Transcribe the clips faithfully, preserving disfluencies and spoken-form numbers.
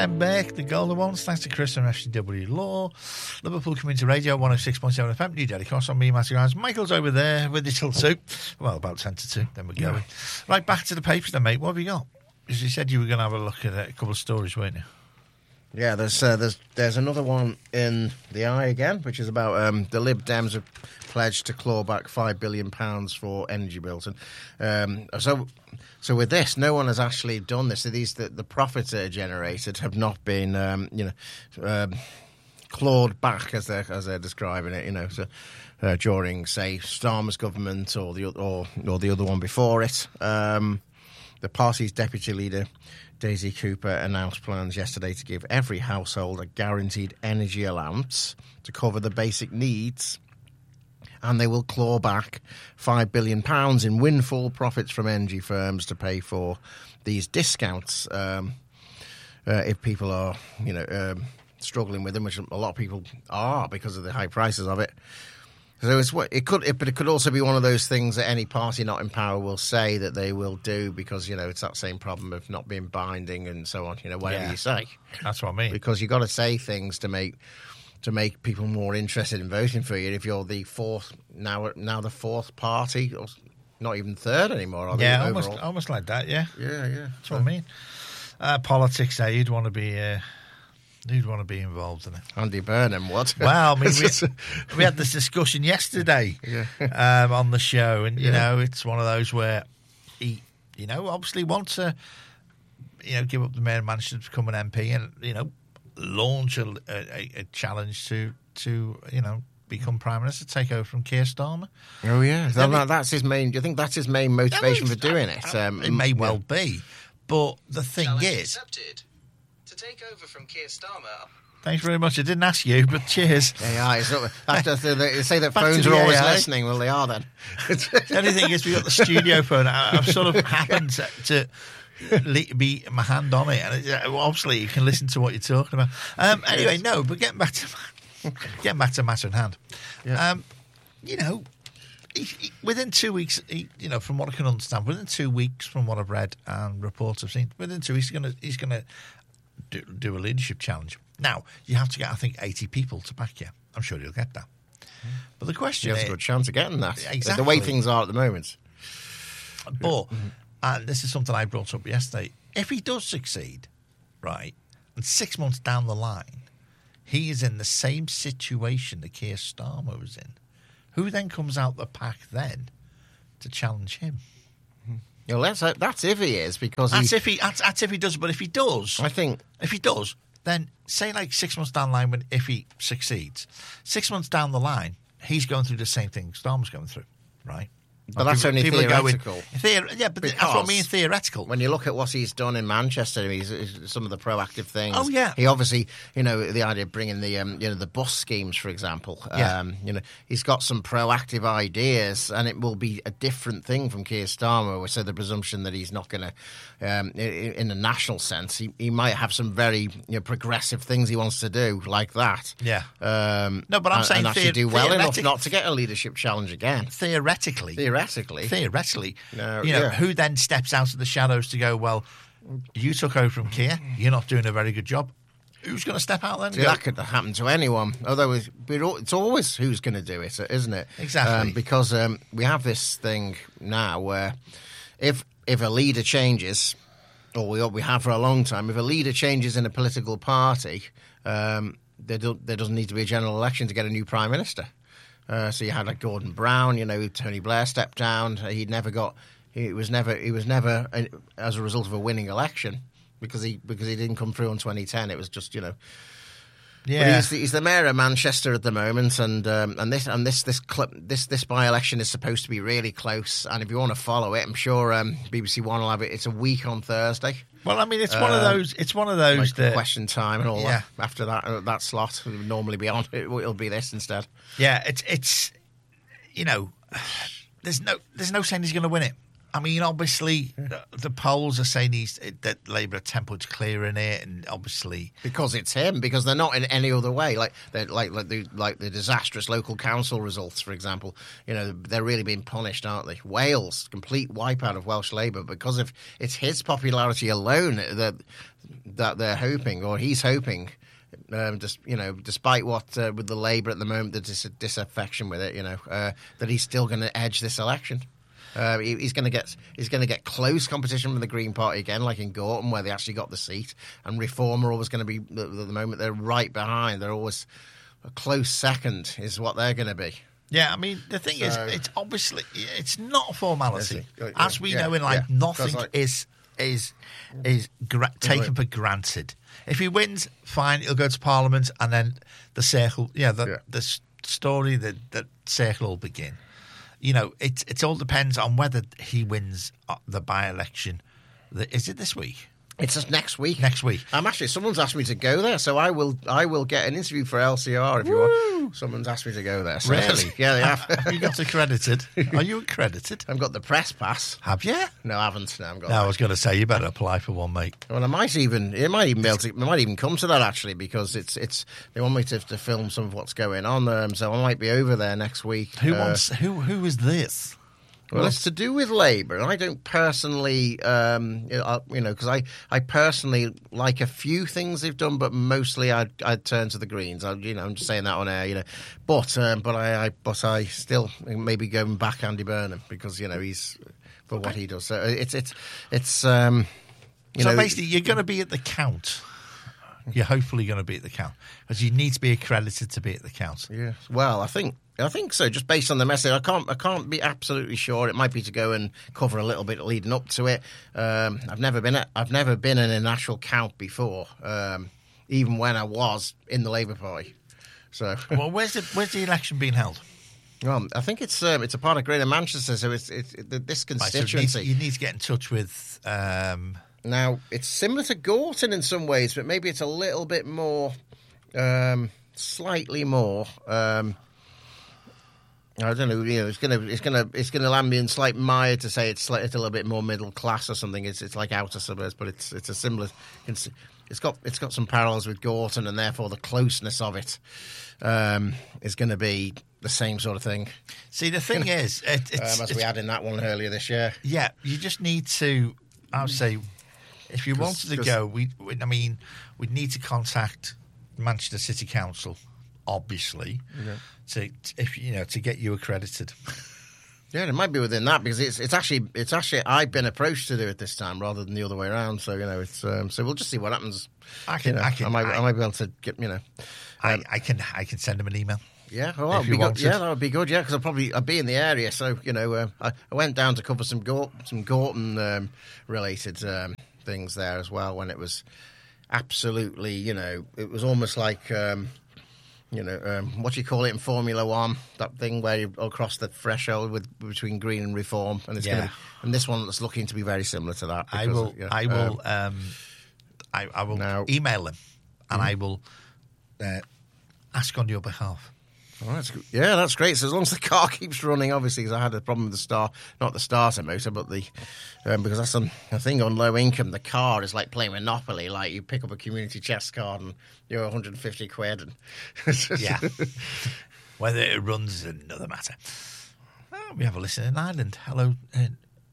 Ben Beck, the Golden Ones. Thanks to Chris and F C W Law. Liverpool Community Radio, one oh six point seven F M. New Delhi Cross on me, Matthew Grimes. Michael's over there with the till two. Well, about ten to two. Then we're going. Yeah. Right, back to the papers then, mate. What have you got? Because you said you were going to have a look at a couple of stories, weren't you? Yeah, there's uh, there's there's another one in the Eye again, which is about um, the Lib Dems have pledged to claw back five billion pounds for energy bills, and um, so so with this, no one has actually done this. So these the, the profits that are generated have not been um, you know um, clawed back as they're as they're describing it. You know, so uh, during say Starmer's government or the or or the other one before it, um, the party's deputy leader, Daisy Cooper, announced plans yesterday to give every household a guaranteed energy allowance to cover the basic needs, and they will claw back five billion pounds in windfall profits from energy firms to pay for these discounts um, uh, if people are, you know, um, struggling with them, which a lot of people are because of the high prices of it. So it's what it could, it, but it could also be one of those things that any party not in power will say that they will do because, you know, it's that same problem of not being binding and so on. You know, whatever yeah. you say, that's what I mean. Because you've got to say things to make to make people more interested in voting for you. If you're the fourth now, now the fourth party, or not even third anymore. Are yeah, they, almost, overall? almost like that. Yeah, yeah, yeah. That's so, what I mean. Uh, politics. There, you'd want to be. Uh, Who'd want to be involved in it? Andy Burnham, what? Well, I mean, we, we had this discussion yesterday yeah. um, on the show, and, you yeah. know, it's one of those where he, you know, obviously wants to, you know, give up the mayor of Manchester to become an M P and, you know, launch a, a, a challenge to, to, you know, become Prime Minister, take over from Keir Starmer. Oh, yeah. So that, that's his main, do you think that's his main motivation for doing it? Um, it may well yeah. be. But the thing challenge is... accepted. To take over from Keir Starmer. Thanks very much. I didn't ask you, but cheers. They are. It's not, after they say that phones are always A I. Listening. Well, they are then. The only thing is, we got the studio phone. I, I've sort of happened to, to be my hand on it, and it, obviously you can listen to what you're talking about. Um, anyway, no, but getting back to getting back to matter in hand. Yeah. Um, you know, he, he, within two weeks, he, you know, from what I can understand, within two weeks, from what I've read and reports I've seen, within two weeks, he's going to he's going to. Do, do a leadership challenge. Now, you have to get, I think, eighty people to back you. I'm sure you'll get that. But the question you is... have a good chance of getting that. Exactly. The way things are at the moment. But, and this is something I brought up yesterday, if he does succeed, right, and six months down the line, he is in the same situation that Keir Starmer was in, who then comes out the pack then to challenge him? Well, that's that's if he is, because that's he, if he that's, that's if he does. But if he does, I think if he does, then say like six months down the line, when if he succeeds, six months down the line, he's going through the same thing Starmer's going through, right? But that's only theoretical. Theor- yeah, but because that's what I mean, theoretical. When you look at what he's done in Manchester, he's, he's, some of the proactive things. Oh yeah, he obviously, you know, the idea of bringing the, um, you know, the bus schemes, for example. Yeah. Um, you know, he's got some proactive ideas, and it will be a different thing from Keir Starmer. So the presumption that he's not going to, um, in, in a national sense, he, he might have some very, you know, progressive things he wants to do like that. Yeah. Um, no, but I'm and, saying and actually theor- do well enough not to get a leadership challenge again. Theoretically. Theoretically. Theoretically, no, you know, yeah. who then steps out of the shadows to go, well, you took over from Keir, you're not doing a very good job. Who's going to step out then? See, that could happen to anyone, although it's, it's always who's going to do it, isn't it? Exactly. Um, because um, we have this thing now where if if a leader changes, or we, we have for a long time, if a leader changes in a political party, um, there, do, there doesn't need to be a general election to get a new prime minister. Uh, so you had like Gordon Brown, you know, Tony Blair stepped down. He'd never got. He was never. He was never uh, as a result of a winning election because he because he didn't come through in twenty ten. It was just, you know. Yeah. But he's, the, he's the mayor of Manchester at the moment, and um, and this and this this clip this this by election is supposed to be really close. And if you want to follow it, I'm sure um, B B C One will have it. It's a week on Thursday. Well, I mean, it's one um, of those. It's one of those like that question time and all yeah. that. After that, uh, that slot it would normally be on. It, it'll be this instead. Yeah, it's it's. You know, there's no there's no saying he's going to win it. I mean, obviously, the, the polls are saying he's, that Labour are ten points clear in it, and obviously because it's him, because they're not in any other way. Like they're like like the like the disastrous local council results, for example. You know, they're really being punished, aren't they? Wales, complete wipeout of Welsh Labour because of it's his popularity alone that that they're hoping, or he's hoping, um, just you know, despite what uh, with the Labour at the moment, the dis- disaffection with it, you know, uh, that he's still going to edge this election. Uh, he, he's going to get he's going to get close competition from the Green Party again, like in Gorton, where they actually got the seat, and Reform are always going to be at the moment they're right behind. They're always a close second, is what they're going to be. Yeah, I mean, the thing So- is, it's obviously, it's not a formality. Is it? As we Yeah, know in life, yeah. nothing 'Cause, like- is is is gra- taken for granted. If he wins, fine, he'll go to Parliament, and then the circle, yeah, the, Yeah. the s- story, the, the circle will begin. You know, it, it all depends on whether he wins uh, the by-election. The, is it this week? It's just next week. Next week. I'm actually someone's asked me to go there, so I will. I will get an interview for L C R if you want. Someone's asked me to go there. So Really? Yeah, they have. Have you got accredited? Are you accredited? I've got the press pass. Have you? No, I haven't. No, I haven't got. No, I that. was going to say you better apply for one, mate. Well, I might even. It might even be able to. It might even come to that actually, because it's. It's. They want me to, to film some of what's going on, um, so I might be over there next week. Who Uh, wants? Who? Who is this? Well, it's to do with Labour, and I don't personally, um, you know, because I, I personally like a few things they've done, but mostly I'd, I'd turn to the Greens. I, you know, I'm just saying that on air, you know, but um, but I, I but I still maybe going back Andy Burnham because you know he's for what he does. So it's it's it's um, you so know, basically, you're going to be at the count. You're hopefully going to be at the count because you need to be accredited to be at the count. yeah. Well, I think. I think so. Just based on the message, I can't. I can't be absolutely sure. It might be to go and cover a little bit leading up to it. Um, I've never been. At, I've never been in an actual count before, um, even when I was in the Labour Party. So, Well, where's the where's the election being held? well, I think it's um, it's a part of Greater Manchester. So it's it's it, this Right, so you, constituency. need, you need to get in touch with. Um, Now, it's similar to Gorton in some ways, but maybe it's a little bit more, um, slightly more. Um, I don't know. You know, it's gonna, it's gonna, it's gonna land me in slight mire to say it's, like, it's a little bit more middle class or something. It's, it's like outer suburbs, but it's, it's a similar. It's, it's got, it's got some parallels with Gorton, and therefore the closeness of it um, is going to be the same sort of thing. see, the thing is, it, it's, Um, as it's we had in that one earlier this year. yeah, you just need to. I would say, if you wanted to 'cause- go, we, we, I mean, we'd need to contact Manchester City Council, obviously, to, to if you know to get you accredited. Yeah, it might be within that because it's it's actually it's actually I've been approached to do it this time rather than the other way around. So you know, it's um, so we'll just see what happens. I can, You know, I can, might, I, I might be able to get you know. I, I can, I can send them an email. Yeah, well, If that would you be good. wanted. Yeah, that would be good. Yeah, because I'll probably I'll be in the area. So you know, uh, I, I went down to cover some Gort, some Gorton um, related um, things there as well when it was absolutely you know it was almost like. Um, You know, um, what do you call it in Formula One? That thing where you across the threshold with between green and reform, and it's Yeah. going to and this one that's looking to be very similar to that. I because, will, you know, I um, will, um, I, I will now- email them, and Mm-hmm. I will uh, ask on your behalf. Oh, that's good. Yeah, that's great. So as long as the car keeps running, obviously, because I had a problem with the star, not the starter motor, but the um, because that's a, a thing on low income. The car is like playing Monopoly. Like you pick up a community chest card and you're one hundred fifty quid. And Yeah, whether it runs is another matter. Oh, we have a listener in Ireland. Hello, uh,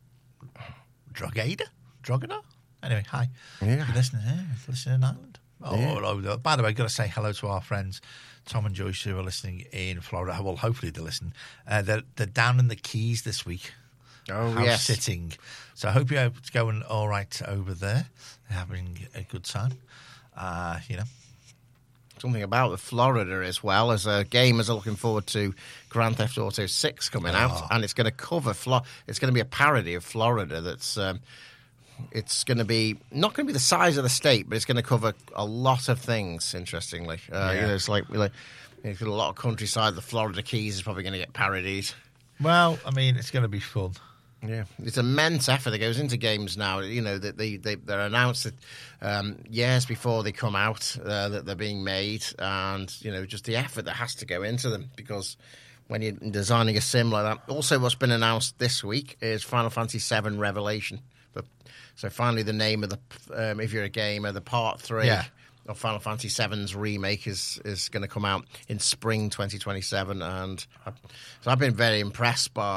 Drogada, Drogada. Anyway, hi. Yeah. You're listening here, listening in Ireland. Oh, Yeah. hello. By the way, I've got to say hello to our friends Tom and Joyce who are listening in Florida. Well, hopefully they're listening. Uh, they're, they're down in the Keys this week. Oh, house yes. sitting. So I hope you're going all right over there. They're having a good time. Uh, you know, Something about the Florida as well as uh, gamers are looking forward to Grand Theft Auto six coming Oh. out, and it's going to cover Flo- It's going to be a parody of Florida. That's um, it's going to be not going to be the size of the state, but it's going to cover a lot of things. Interestingly, uh, you Yeah. know, it's like, like it's got a lot of countryside. The Florida Keys is probably going to get parodied. well, I mean, it's going to be fun. Yeah, it's immense effort that goes into games now. You know that they, they they're announced that um, years before they come out uh, that they're being made, and you know just the effort that has to go into them because when you're designing a sim like that. Also, what's been announced this week is Final Fantasy seven Revelation. But, so finally, the name of the um, if you're a gamer, the part three. Yeah. Of Final Fantasy seven's remake is, is going to come out in spring twenty twenty-seven, and I, so I've been very impressed by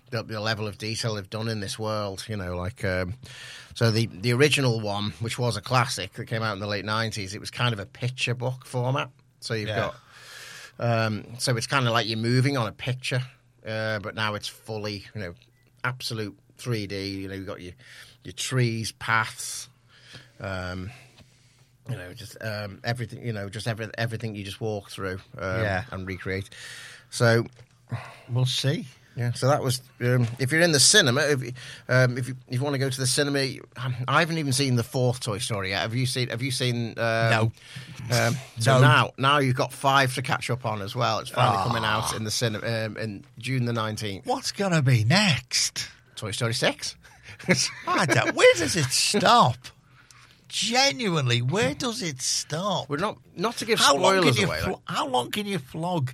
the, the level of detail they've done in this world. You know, like um, so the the original one, which was a classic that came out in the late nineties, it was kind of a picture book format. So you've Yeah. got um, so it's kind of like you're moving on a picture, uh, but now it's fully, you know, absolute three D. You know, you've got your your trees, paths. Um, You know, just um, everything. You know, just every, everything you just walk through um, Yeah. and recreate. So, We'll see. yeah. So that was. Um, if you're in the cinema, if you, um, if you if you want to go to the cinema, I haven't even seen the fourth Toy Story yet. Have you seen? Have you seen? Um, No. Um, so No. now, now you've got five to catch up on as well. It's finally Ah. coming out in the cinema um, in June the nineteenth. What's going to be next? Toy Story six. I don't. Where does it stop? Genuinely, where does it stop? We're not not to give How long spoilers can you away. fl- like- how long can you flog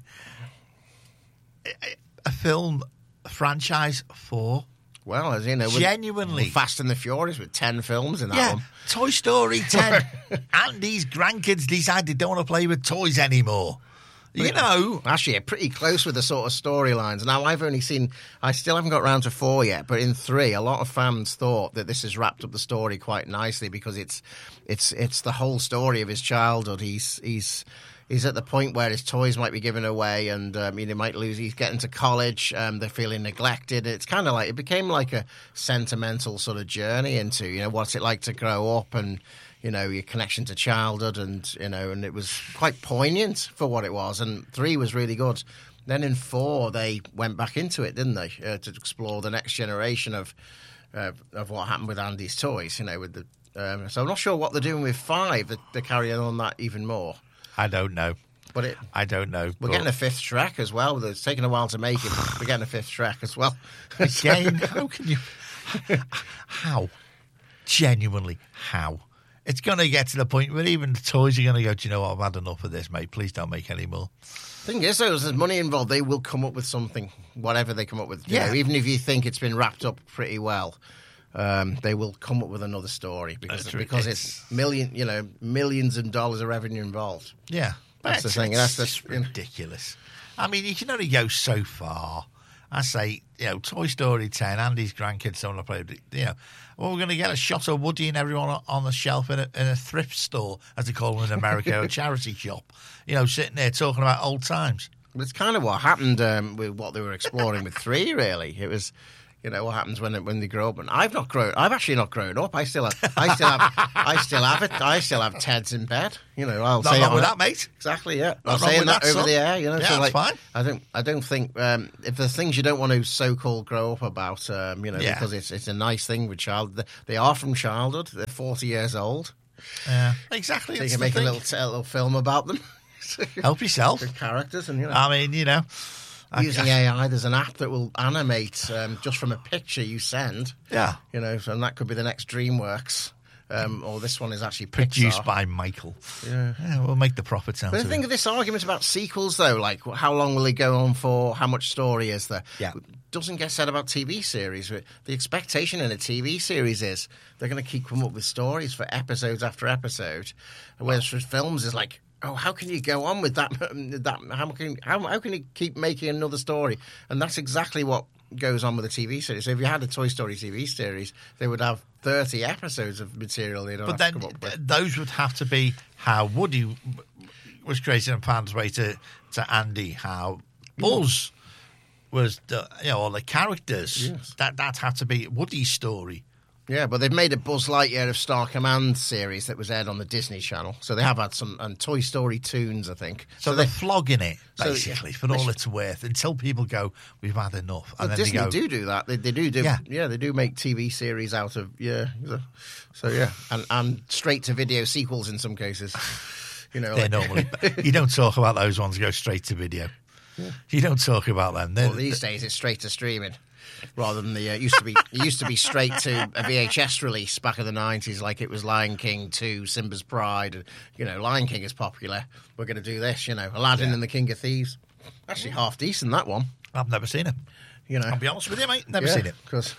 a, a film franchise for? well, as you know, with- Genuinely. Fast and the Furious with ten films in that Yeah, one. Toy Story ten. Andy's grandkids decide they don't want to play with toys anymore. You know, Actually, yeah, pretty close with the sort of storylines. Now, I've only seen, I still haven't got round to four yet, but in three, a lot of fans thought that this has wrapped up the story quite nicely because it's, it's, it's the whole story of his childhood. He's, he's, he's at the point where his toys might be given away, and um, you know, he might lose. He's getting to college. Um, they're feeling neglected. It's kind of like it became like a sentimental sort of journey into, you know, what's it like to grow up and, you know, your connection to childhood, and you know, and it was quite poignant for what it was. And three was really good. Then in four, they went back into it, didn't they, uh, to explore the next generation of uh, of what happened with Andy's toys. You know, with the um, so I'm not sure what they're doing with five. They're, they're carrying on that even more. I don't know. But it, I don't know. we're but getting a fifth Shrek as well. It's taken a while to make it. We're getting a fifth Shrek as well. again, how can you? How? Genuinely, how? It's going to get to the point where even the toys are going to go, do you know what, I've had enough of this, mate. Please don't make any more. Thing is, though, there's money involved. They will come up with something, whatever they come up with. You Yeah. know, even if you think it's been wrapped up pretty well, um, they will come up with another story because That's right. because It's- it's million, you know, millions of dollars of revenue involved. Yeah. That's the It's- thing, It's, that's the- just ridiculous. I mean, you can only go so far. I say, you know, Toy Story ten, Andy's grandkids don't want to play with it. You know, well, we're going to get a shot of Woody and everyone on- on the shelf in a, in a thrift store, as they call them in America, a charity shop, you know, sitting there talking about old times. It's kind of what happened um, with what they were exploring with three. Really, it was, you know, what happens when when they grow up. And I've not grown. I've actually not grown up. I still have. I still have. I still have it. I still have Ted's in bed. You know, I'll Not say wrong it with on- that, mate. Exactly. Yeah, Not I'm wrong saying with that, that, over son. the air. You know, Yeah, so that's like, fine. I don't. I don't think um, if there's things you don't want to so-called grow up about, um, you know, Yeah. because it's it's a nice thing with child. They are from childhood. They're forty years old. Yeah, exactly. So you it's can the make a thing. little, a little film about them. Help yourself. The characters and you know. I mean, you know. I- Using A I, there's an app that will animate um, just from a picture you send. Yeah. You know, so, and that could be the next DreamWorks. Um, or this one is actually Pixar. Produced by Michael. Yeah. Yeah, we'll make the profits out But of the thing it. of this argument about sequels, though, like how long will they go on for? How much story is there? Yeah. Doesn't get said about T V series. The expectation in a T V series is they're going to keep coming up with stories for episodes after episode. Whereas for films, is like, oh, how can you go on with that? That how can how, how can you keep making another story? And that's exactly what goes on with a T V series. So if you had a Toy Story T V series, they would have thirty episodes of material they don't But have then to come up with. th- those would have to be how Woody w- was created and found his way to, to Andy, how Buzz was, the, you know, all the characters. Yes. That that had to be Woody's story. Yeah, but they've made a Buzz Lightyear of Star Command series that was aired on the Disney Channel. So they have had some, and Toy Story Toons, I think. So, So they're they, flogging it, so, basically, yeah. for all it's worth, until people go, we've had enough. And But then Disney they go, do do that. They, they do do. Yeah. Yeah. they do make T V series out of yeah. So, so yeah, and and straight to video sequels in some cases. You know, they're like- normally, you don't talk about those ones go straight to video. You don't talk about them. They're, Well, these days it's straight to streaming, rather than the uh, used to be. It used to be straight to a V H S release back in the nineties, like it was Lion King two, Simba's Pride. And, you know, Lion King is popular. We're going to do this. You know, Aladdin Yeah. and the King of Thieves. Actually, half decent that one. I've never seen it. You know, I'll be honest with you, mate. Never yeah, seen it. because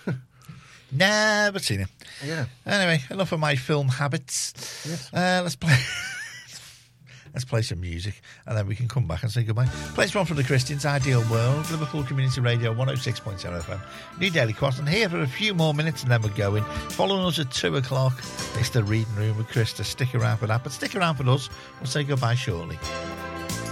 Never seen it. yeah. Anyway, enough of my film habits. Uh, let's play. Let's play some music, and then we can come back and say goodbye. Play one from the Christians, Ideal World, Liverpool Community Radio, one oh six point seven F M, New Daily Cross, and here for a few more minutes, and then we're going. Following us at two o'clock, it's the Reading Room with Chris. To stick around for that, but stick around for us. We'll say goodbye shortly.